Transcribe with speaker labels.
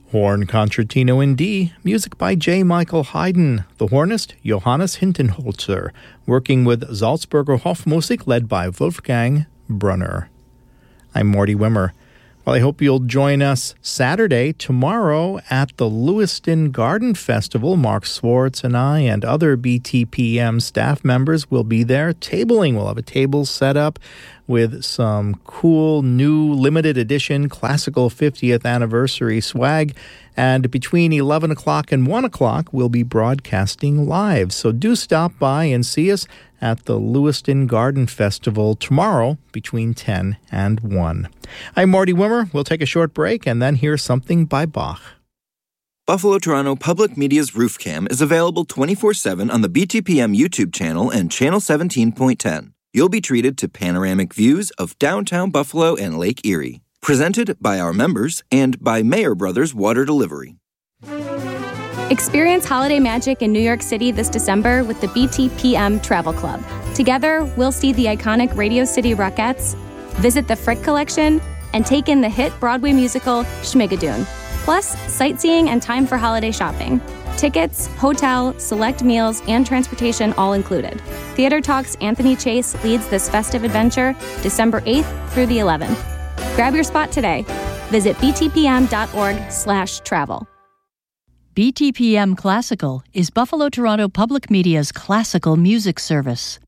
Speaker 1: Horn Concertino in D, music by J. Michael Haydn. The hornist, Johannes Hintenholzer, working with Salzburger Hofmusik, led by Wolfgang Brunner. I'm Morty Wimmer. Well, I hope you'll join us Saturday, tomorrow, at the Lewiston Garden Festival. Mark Swartz and I and other BTPM staff members will be there tabling. We'll have a table set up with some cool new limited edition classical 50th anniversary swag. And between 11 o'clock and 1 o'clock, we'll be broadcasting live. So do stop by and see us at the Lewiston Garden Festival tomorrow between 10 and 1. I'm Marty Wimmer. We'll take a short break and then hear something by Bach.
Speaker 2: Buffalo Toronto Public Media's Roof Cam is available 24/7 on the BTPM YouTube channel and Channel 17.10. You'll be treated to panoramic views of downtown Buffalo and Lake Erie. Presented by our members and by Mayer Brothers Water Delivery.
Speaker 3: Experience holiday magic in New York City this December with the BTPM Travel Club. Together, we'll see the iconic Radio City Rockettes, visit the Frick Collection, and take in the hit Broadway musical Schmigadoon. Plus, sightseeing and time for holiday shopping. Tickets, hotel, select meals, and transportation all included. Theater Talk's Anthony Chase leads this festive adventure December 8th through the 11th. Grab your spot today. Visit btpm.org/travel.
Speaker 4: BTPM Classical is Buffalo Toronto Public Media's classical music service.